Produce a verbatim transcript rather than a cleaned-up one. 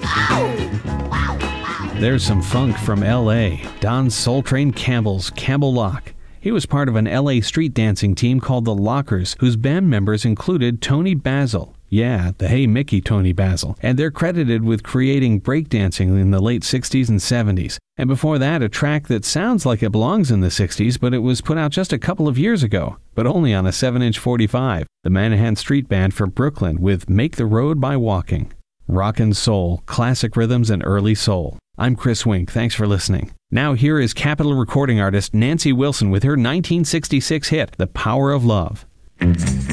There's some funk from L A Don Soul Train Campbell's Campbell Lock. He was part of an L A street dancing team called the Lockers, whose band members included Tony Basil. Yeah, the Hey Mickey Tony Basil. And they're credited with creating breakdancing in the late sixties and seventies. And before that, a track that sounds like it belongs in the sixties, but it was put out just a couple of years ago, but only on a seven inch forty-five. The Manahan Street Band from Brooklyn with Make the Road by Walking. Rock and soul, classic rhythms, and early soul. I'm Chris Wink. Thanks for listening. Now here is Capitol recording artist Nancy Wilson with her nineteen sixty-six hit, The Power of Love.